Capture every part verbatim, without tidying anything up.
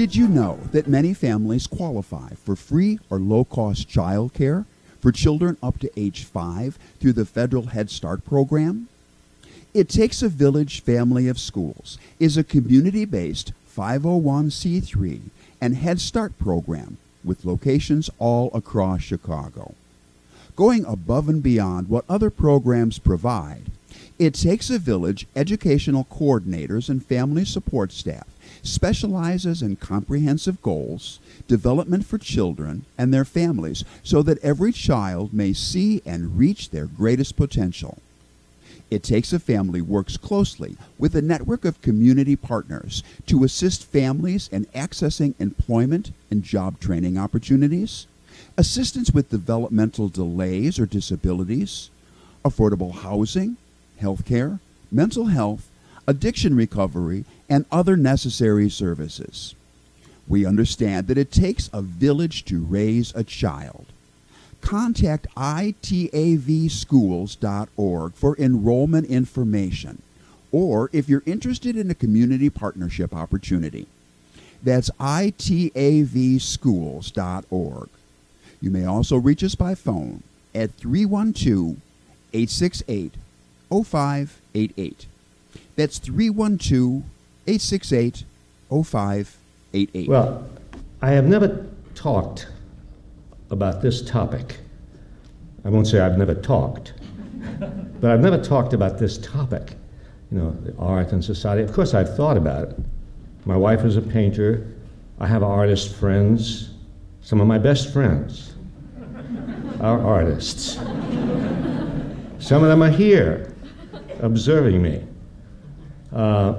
Did you know that many families qualify for free or low-cost child care for children up to age five through the federal Head Start program? It Takes a Village Family of Schools is a community-based five oh one c three and Head Start program with locations all across Chicago. Going above and beyond what other programs provide, It Takes a Village educational coordinators and family support staff specializes in comprehensive goals, development for children and their families so that every child may see and reach their greatest potential. It Takes a Family works closely with a network of community partners to assist families in accessing employment and job training opportunities, assistance with developmental delays or disabilities, affordable housing, health care, mental health, addiction recovery, and other necessary services. We understand that it takes a village to raise a child. Contact I T A V schools dot org for enrollment information, or if you're interested in a community partnership opportunity. That's I T A V schools dot org. You may also reach us by phone at three one two, eight six eight, oh five eight eight. That's three one two, eight six eight, oh five eight eight. Well, I have never talked about this topic. I won't say I've never talked, but I've never talked about this topic, you know, the art and society. Of course, I've thought about it. My wife is a painter. I have artist friends. Some of my best friends are artists. Some of them are here, observing me. Uh,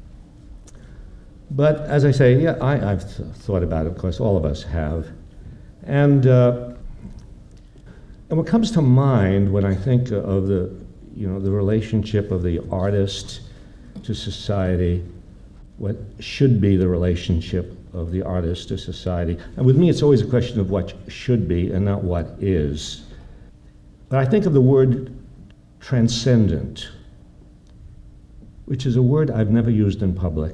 but as I say, yeah, I, I've th thought about it. Of course, all of us have. And, uh, and what comes to mind when I think of the, you know, the relationship of the artist to society, what should be the relationship of the artist to society. And with me, it's always a question of what should be and not what is. But I think of the word transcendent, which is a word I've never used in public.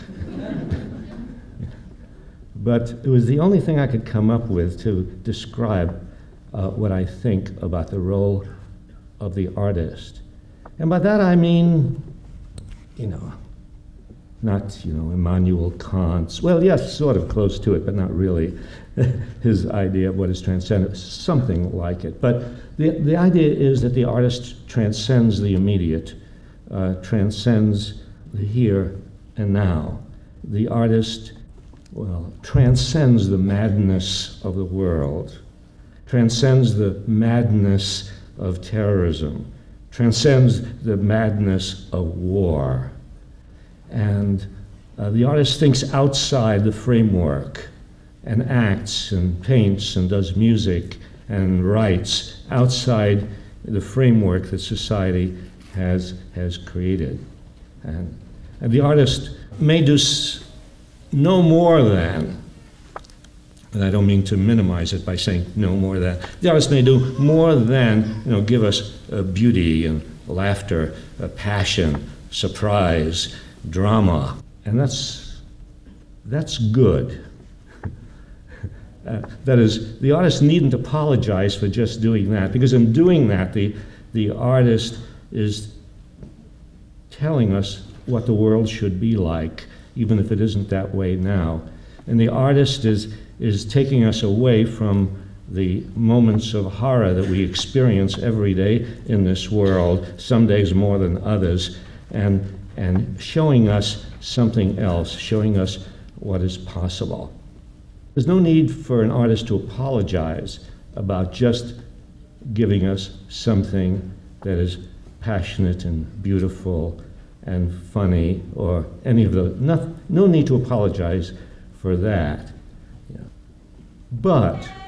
But it was the only thing I could come up with to describe uh, what I think about the role of the artist. And by that I mean, you know, not, you know, Immanuel Kant's, well, yes, sort of close to it, but not really his idea of what is transcendent, something like it. But the, the idea is that the artist transcends the immediate, uh, transcends the here and now. The artist, well, transcends the madness of the world, transcends the madness of terrorism, transcends the madness of war. And uh, the artist thinks outside the framework and acts and paints and does music and writes outside the framework that society has, has created. And, and the artist may do s no more than, and I don't mean to minimize it by saying no more than, the artist may do more than, you know, give us uh, beauty and laughter, uh, passion, surprise, drama, and that's, that's good. uh, that is, the artist needn't apologize for just doing that, because in doing that, the, the artist is telling us what the world should be like, even if it isn't that way now. And the artist is, is taking us away from the moments of horror that we experience every day in this world, some days more than others, and, and showing us something else, showing us what is possible. There's no need for an artist to apologize about just giving us something that is passionate and beautiful and funny, or any of those. No, no need to apologize for that. Yeah. But